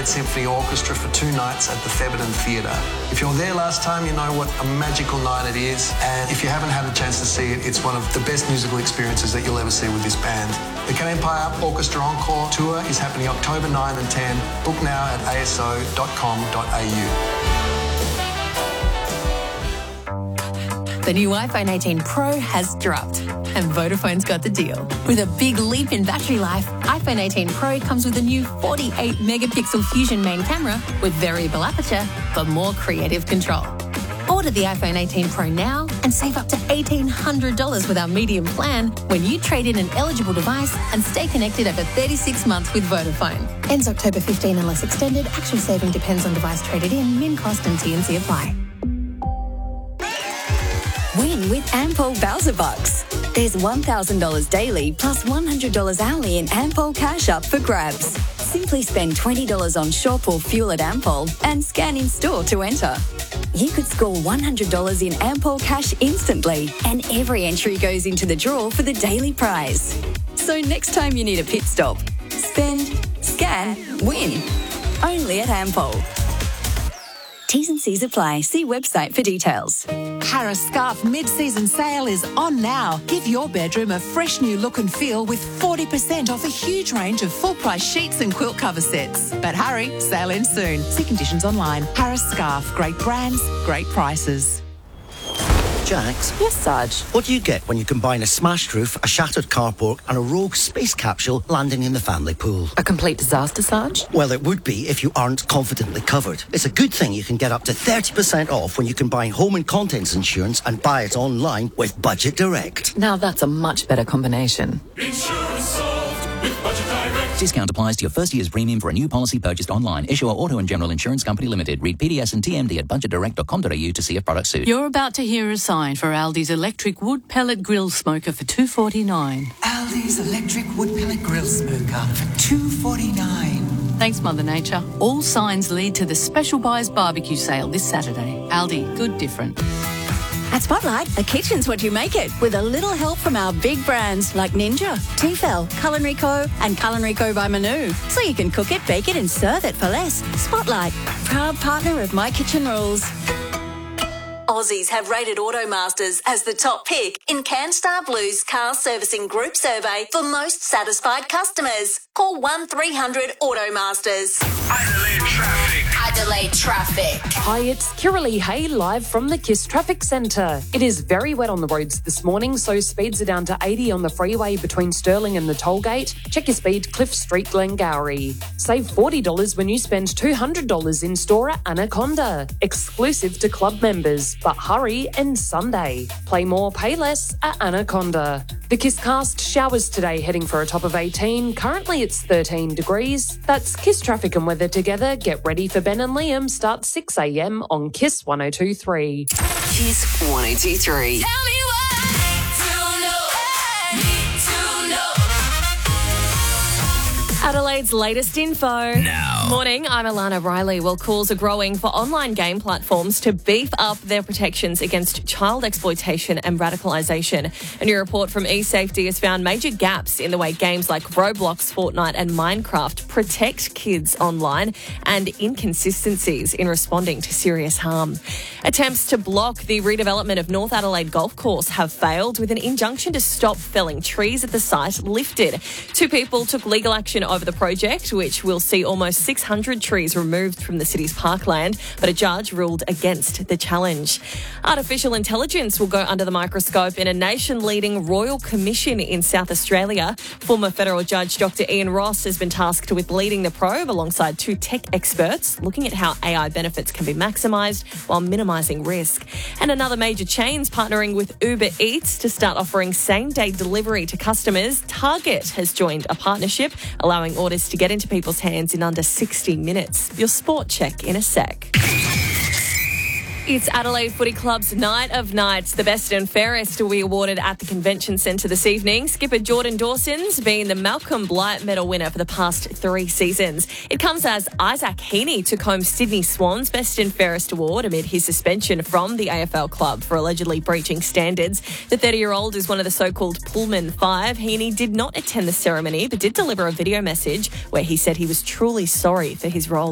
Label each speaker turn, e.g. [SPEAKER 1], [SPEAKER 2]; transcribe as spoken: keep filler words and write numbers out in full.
[SPEAKER 1] Adelaide Symphony Orchestra for two nights at the Thebarton Theatre. If you were there last time, you know what a magical night it is, and if you haven't had a chance to see it, it's one of the best musical experiences that you'll ever see with this band. The Can Empire Orchestra Encore Tour is happening October ninth and tenth. Book now at a s o dot com dot a u.
[SPEAKER 2] The new iPhone eighteen Pro has dropped, and Vodafone's got the deal. With a big leap in battery life, iPhone eighteen Pro comes with a new forty-eight megapixel Fusion main camera with variable aperture for more creative control. Order the iPhone eighteen Pro now and save up to eighteen hundred dollars with our medium plan when you trade in an eligible device and stay connected over thirty-six months with Vodafone. Ends October fifteenth unless extended. Actual saving depends on device traded in. Min cost and T and C apply.
[SPEAKER 3] Win with Ampol Bowser Bucks. There's one thousand dollars daily plus one hundred dollars hourly in Ampol cash up for grabs. Simply spend twenty dollars on shop or fuel at Ampol and scan in store to enter. You could score one hundred dollars in Ampol cash instantly, and every entry goes into the draw for the daily prize. So next time you need a pit stop, spend, scan, win. Only at Ampol. T's and C's apply. See website for details.
[SPEAKER 4] Harris Scarf mid-season sale is on now. Give your bedroom a fresh new look and feel with forty percent off a huge range of full-price sheets and quilt cover sets. But hurry, sale ends soon. See conditions online. Harris Scarf. Great brands, great prices.
[SPEAKER 5] Jax?
[SPEAKER 6] Yes, Sarge?
[SPEAKER 5] What do you get when you combine a smashed roof, a shattered carport and a rogue space capsule landing in the family pool?
[SPEAKER 6] A complete disaster, Sarge?
[SPEAKER 5] Well, it would be if you aren't confidently covered. It's a good thing you can get up to thirty percent off when you combine home and contents insurance and buy it online with Budget Direct.
[SPEAKER 6] Now that's a much better combination.
[SPEAKER 7] Insurance solved with Budget Direct.
[SPEAKER 8] Discount applies to your first year's premium for a new policy purchased online. Issuer Auto and General Insurance Company Limited. Read P D S and T M D at budget direct dot com dot a u to see if products suit.
[SPEAKER 9] You're about to hear a sign for Aldi's electric wood pellet grill smoker for two forty-nine.
[SPEAKER 10] Aldi's electric wood pellet grill smoker for two forty-nine.
[SPEAKER 9] Thanks, Mother Nature. All signs lead to the Special Buys barbecue sale this Saturday. Aldi, good different.
[SPEAKER 3] At Spotlight, a kitchen's what you make it, with a little help from our big brands like Ninja, Tefal, Culinary Co, and Culinary Co by Manu. So you can cook it, bake it, and serve it for less. Spotlight, proud partner of My Kitchen Rules.
[SPEAKER 11] Aussies have rated Automasters as the top pick in CanStar Blue's car servicing group survey for most satisfied customers. Call one three hundred Automasters.
[SPEAKER 7] Adelaide traffic.
[SPEAKER 12] Adelaide traffic.
[SPEAKER 13] Hi, it's Kiralee Hay live from the KISS Traffic Centre. It is very wet on the roads this morning, so speeds are down to eighty on the freeway between Stirling and the tollgate. Check your speed, Cliff Street, Glengarry. Save forty dollars when you spend two hundred dollars in store at Anaconda. Exclusive to club members, but hurry and Sunday. Play more, pay less at Anaconda. The KISS Cast showers today, heading for a top of eighteen. Currently it's thirteen degrees. That's KISS Traffic and Weather together. Get ready for Ben and Liam. Start six a m on KISS one oh two point three.
[SPEAKER 12] KISS one oh two point three.
[SPEAKER 7] Tell me why. To know. Need to know.
[SPEAKER 14] Adelaide's latest info.
[SPEAKER 7] Now.
[SPEAKER 14] Morning, I'm Alana Riley. Well, calls are growing for online game platforms to beef up their protections against child exploitation and radicalisation. A new report from eSafety has found major gaps in the way games like Roblox, Fortnite and Minecraft protect kids online and inconsistencies in responding to serious harm. Attempts to block the redevelopment of North Adelaide Golf Course have failed, with an injunction to stop felling trees at the site lifted. Two people took legal action over the project, which will see almost six hundred trees removed from the city's parkland, but a judge ruled against the challenge. Artificial intelligence will go under the microscope in a nation-leading royal commission in South Australia. Former federal judge Doctor Ian Ross has been tasked with leading the probe alongside two tech experts, looking at how A I benefits can be maximised while minimising risk. And another major chain's partnering with Uber Eats to start offering same-day delivery to customers. Target has joined a partnership, allowing orders to get into people's hands in under sixty minutes. Your sport check in a sec. It's Adelaide Footy Club's Night of Nights. The best and fairest will be awarded at the Convention Centre this evening. Skipper Jordan Dawson's been the Malcolm Blight Medal winner for the past three seasons. It comes as Isaac Heaney took home Sydney Swans Best and Fairest award amid his suspension from the A F L club for allegedly breaching standards. The thirty-year-old is one of the so-called Pullman Five. Heaney did not attend the ceremony but did deliver a video message where he said he was truly sorry for his role